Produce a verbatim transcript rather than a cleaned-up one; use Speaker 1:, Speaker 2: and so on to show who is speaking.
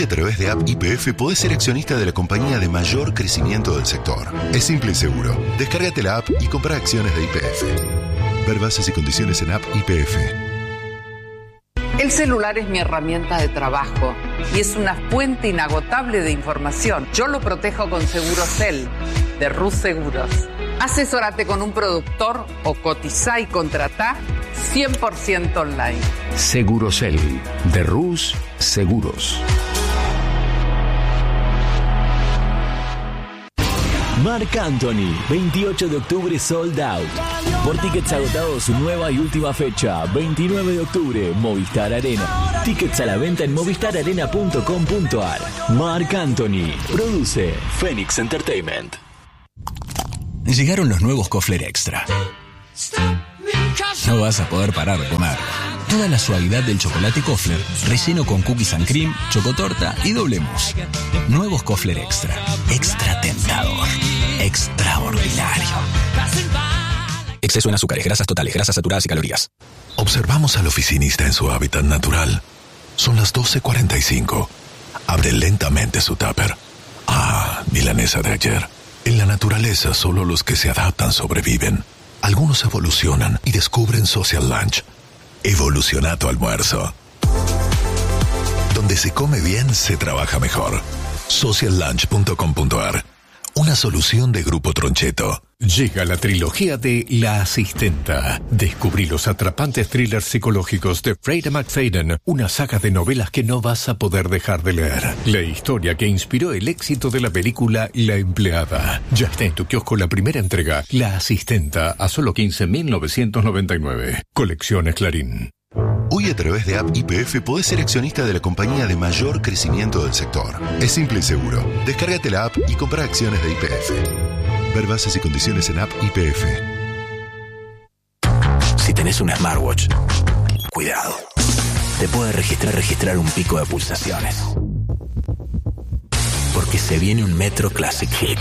Speaker 1: Hoy a través de App Y P F podés ser accionista de la compañía de mayor crecimiento del sector. Es simple y seguro. Descárgate la app y compra acciones de Y P F. Ver bases y condiciones en App Y P F.
Speaker 2: El celular es mi herramienta de trabajo y es una fuente inagotable de información. Yo lo protejo con Segurosel, de Rus Seguros. Asesórate con un productor o cotizá y contratá cien por ciento online.
Speaker 3: Segurosel, de Rus Seguros.
Speaker 4: Marc Anthony, veintiocho de octubre sold out. Por tickets agotados, su nueva y última fecha, veintinueve de octubre, Movistar Arena. Tickets a la venta en movistar arena punto com punto a r. Marc Anthony, produce Phoenix Entertainment.
Speaker 5: Llegaron los nuevos Kofler Extra. No vas a poder parar de comer. Toda la suavidad del chocolate Kofler, relleno con cookies and cream, chocotorta y doble mousse. Nuevos Kofler Extra. Extra tentador. Extraordinario. Exceso en azúcares, grasas totales, grasas saturadas y calorías.
Speaker 1: Observamos al oficinista en su hábitat natural. Son las doce cuarenta y cinco. Abre lentamente su tupper. Ah, milanesa de ayer. En la naturaleza, solo los que se adaptan sobreviven. Algunos evolucionan y descubren Social Lunch. Evoluciona tu almuerzo. Donde se come bien, se trabaja mejor. social lunch punto com punto a r. Una solución de Grupo Troncheto.
Speaker 6: Llega la trilogía de La Asistenta. Descubrí los atrapantes thrillers psicológicos de Freida McFadden, una saga de novelas que no vas a poder dejar de leer. La historia que inspiró el éxito de la película La Empleada. Ya está en tu kiosco la primera entrega, La Asistenta, a solo quince mil novecientos noventa y nueve. Colecciones Clarín.
Speaker 1: Hoy a través de App Y P F podés ser accionista de la compañía de mayor crecimiento del sector. Es simple y seguro. Descárgate la app y compra acciones de Y P F. Ver bases y condiciones en App Y P F.
Speaker 4: Si tenés una smartwatch, cuidado. Te puede registrar registrar un pico de pulsaciones. Porque se viene un Metro Classic Hit.